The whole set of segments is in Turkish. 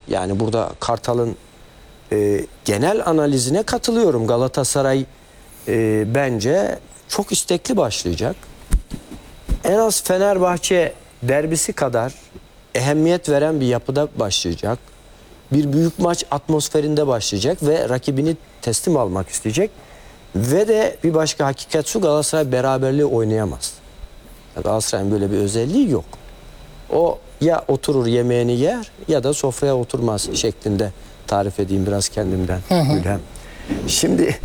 Yani burada Kartal'ın genel analizine katılıyorum. Galatasaray bence çok istekli başlayacak. En az Fenerbahçe derbisi kadar ehemmiyet veren bir yapıda başlayacak. Bir büyük maç atmosferinde başlayacak ve rakibini teslim almak isteyecek. Ve de bir başka hakikat şu, Galatasaray beraberliği oynayamaz. Galatasaray'ın böyle bir özelliği yok. O ya oturur yemeğini yer ya da sofraya oturmaz şeklinde tarif edeyim biraz kendimden. Gülhem. Şimdi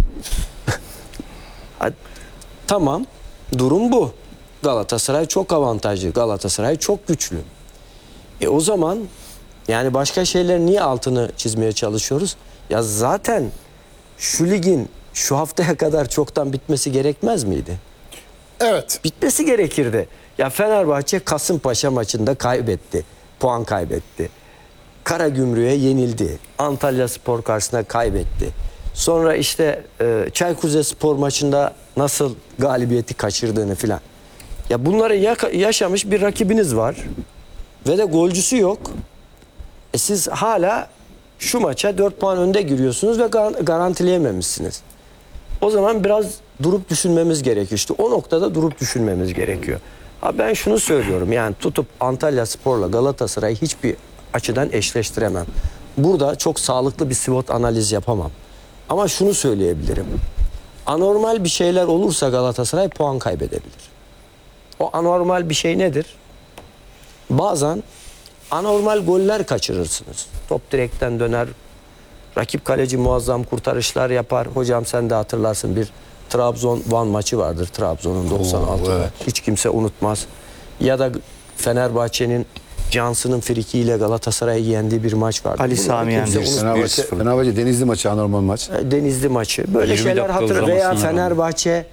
tamam, durum bu. Galatasaray çok avantajlı. Galatasaray çok güçlü. O zaman yani başka şeyler niye altını çizmeye çalışıyoruz? Ya zaten şu ligin şu haftaya kadar çoktan bitmesi gerekmez miydi? Evet. Bitmesi gerekirdi. Ya Fenerbahçe Kasımpaşa maçında kaybetti. Puan kaybetti. Karagümrük'e yenildi. Antalyaspor karşısında kaybetti. Sonra işte Çaykur Rizespor maçında nasıl galibiyeti kaçırdığını filan. Ya bunları yaşamış bir rakibiniz var. Ve de golcüsü yok. Siz hala şu maça 4 puan önde giriyorsunuz ve garantileyememişsiniz. O zaman biraz durup düşünmemiz gerekiyor. İşte o noktada durup düşünmemiz gerekiyor. Ha ben şunu söylüyorum, yani tutup Antalyaspor'la Galatasaray'ı hiçbir açıdan eşleştiremem. Burada çok sağlıklı bir SWOT analiz yapamam. Ama şunu söyleyebilirim. Anormal bir şeyler olursa Galatasaray puan kaybedebilir. O anormal bir şey nedir? Bazen anormal goller kaçırırsınız. Top direkten döner. Rakip kaleci muazzam kurtarışlar yapar. Hocam sen de hatırlarsın, bir Trabzon-Van maçı vardır Trabzon'un 96'da. Evet. Hiç kimse unutmaz. Ya da Fenerbahçe'nin Johnson'ın frikiyle Galatasaray'ı yendiği bir maç vardı. Ali Sami yendi. Fenerbahçe Denizli maçı anormal maç. Denizli maçı. Böyle 20 şeyler dakika hatırlar. Veya uzamasına rağmen. Fenerbahçe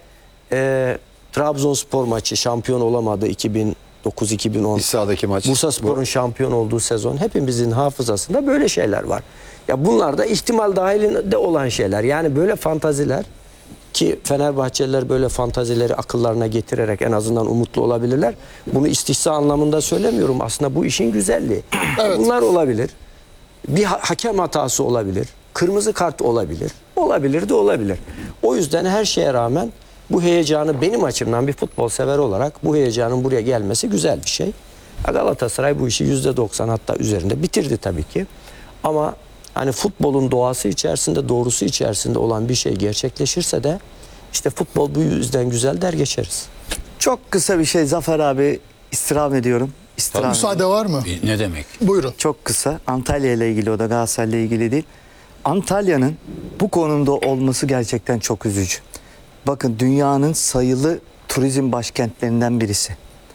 Trabzonspor maçı, şampiyon olamadı 2009-2010. İç sahadaki maç. Bursaspor'un şampiyon olduğu sezon, hepimizin hafızasında böyle şeyler var. Ya bunlar da ihtimal dahilinde olan şeyler. Yani böyle fantaziler, ki Fenerbahçeliler böyle fantazileri akıllarına getirerek en azından umutlu olabilirler. Bunu istihza anlamında söylemiyorum. Aslında bu işin güzelliği. Evet. Bunlar olabilir. Bir hakem hatası olabilir. Kırmızı kart olabilir. Olabilir de olabilir. O yüzden her şeye rağmen bu heyecanı, benim açımdan bir futbol sever olarak bu heyecanın buraya gelmesi güzel bir şey. Galatasaray bu işi %90 hatta üzerinde bitirdi tabii ki. Ama hani futbolun doğası içerisinde, doğrusu içerisinde olan bir şey gerçekleşirse de işte futbol bu yüzden güzel der geçeriz. Çok kısa bir şey Zafer abi, istirham ediyorum. Müsaade var mı? Ne demek? Buyurun. Çok kısa. Antalya ile ilgili, o da Galatasaray'la ilgili değil. Antalya'nın bu konumda olması gerçekten çok üzücü. Bakın, dünyanın sayılı turizm başkentlerinden birisi.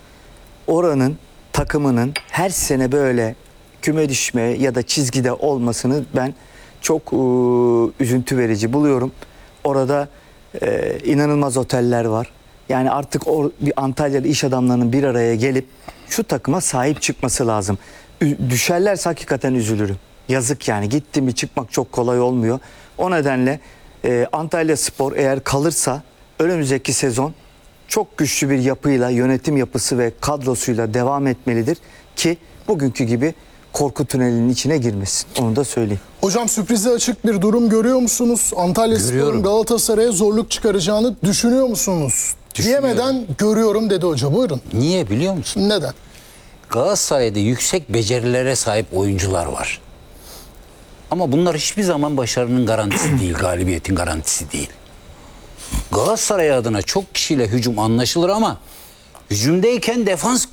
Oranın takımının her sene böyle küme düşme ya da çizgide olmasını ben çok üzüntü verici buluyorum. Orada inanılmaz oteller var. Yani artık bir Antalyalı iş adamlarının bir araya gelip şu takıma sahip çıkması lazım. Düşerlerse hakikaten üzülürüm. Yazık yani, gitti mi çıkmak çok kolay olmuyor. O nedenle Antalyaspor eğer kalırsa önümüzdeki sezon çok güçlü bir yapıyla, yönetim yapısı ve kadrosuyla devam etmelidir ki bugünkü gibi korku tünelinin içine girmesin. Onu da söyleyeyim. Hocam, sürprize açık bir durum görüyor musunuz? Antalyaspor'un Galatasaray'a zorluk çıkaracağını düşünüyor musunuz? Diyemeden görüyorum dedi hoca. Buyurun. Niye biliyor musun? Neden? Galatasaray'da yüksek becerilere sahip oyuncular var. Ama bunlar hiçbir zaman başarının garantisi değil, galibiyetin garantisi değil. Galatasaray adına çok kişiyle hücum anlaşılır ama hücumdayken defans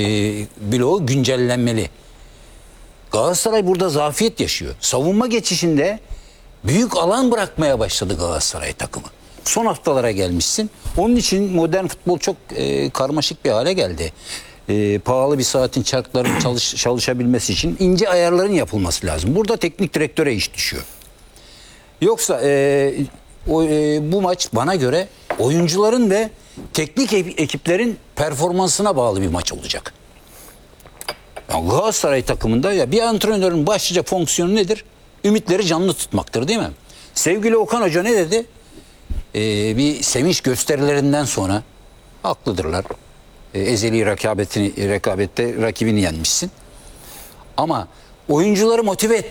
bloğu güncellenmeli. Galatasaray burada zafiyet yaşıyor. Savunma geçişinde büyük alan bırakmaya başladı Galatasaray takımı. Son haftalara gelmişsin. Onun için modern futbol çok karmaşık bir hale geldi. Pahalı bir saatin çarkların çalışabilmesi için ince ayarların yapılması lazım. Burada teknik direktöre iş düşüyor. Yoksa bu maç bana göre oyuncuların ve teknik ekiplerin performansına bağlı bir maç olacak. Yani Galatasaray takımında ya bir antrenörün başlıca fonksiyonu nedir? Ümitleri canlı tutmaktır, değil mi? Sevgili Okan Hoca ne dedi? Bir sevinç gösterilerinden sonra haklıdırlar. Ezeli rekabette rakibini yenmişsin. Ama oyuncuları motive et